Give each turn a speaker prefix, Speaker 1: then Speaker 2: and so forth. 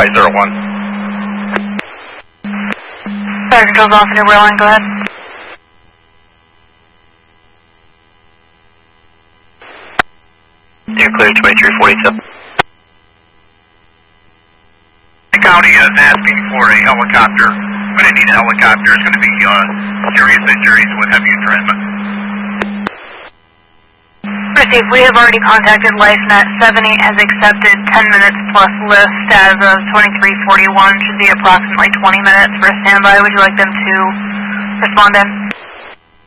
Speaker 1: 01.
Speaker 2: Fire control's off in your rear line, go ahead.
Speaker 3: You're clear 2347.
Speaker 4: The county is asking for a helicopter. We're going to need a helicopter. It's going to be serious injuries and what have you, transmit.
Speaker 2: Received. We have already contacted LifeNet. 70 has accepted 10 minutes plus lift as of 2341. Should be approximately 20 minutes for a standby. Would you like them to respond in?